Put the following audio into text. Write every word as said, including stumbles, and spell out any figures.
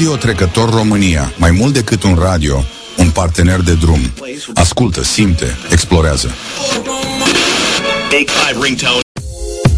Radio Trecător România, mai mult decât un radio, un partener de drum. Ascultă, simte, explorează. Take five ringtone.